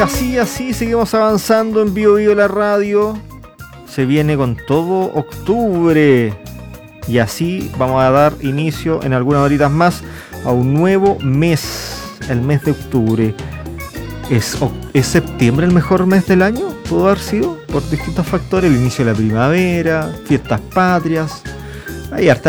así seguimos avanzando en Bio Bio la radio. Se viene con todo octubre. Y así vamos a dar inicio en algunas horitas más a un nuevo mes, el mes de octubre. ¿Es septiembre el mejor mes del año? Pudo haber sido por distintos factores, el inicio de la primavera, fiestas patrias. Hay harta